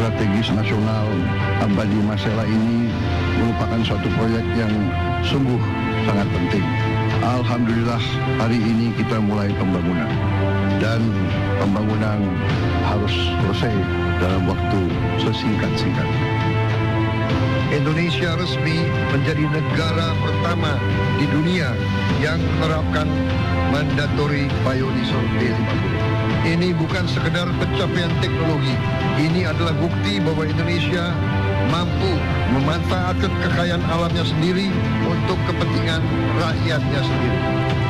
strategis nasional Abadi Masela ini merupakan suatu proyek yang sungguh sangat penting. Alhamdulillah hari ini kita mulai pembangunan dan pembangunan harus selesai dalam waktu sesingkat-singkatnya. Indonesia resmi menjadi negara pertama di dunia yang menerapkan mandatory biodiesel B50. Ini bukan sekedar pencapaian teknologi, ini adalah bukti bahwa Indonesia mampu memanfaatkan kekayaan alamnya sendiri untuk kepentingan rakyatnya sendiri.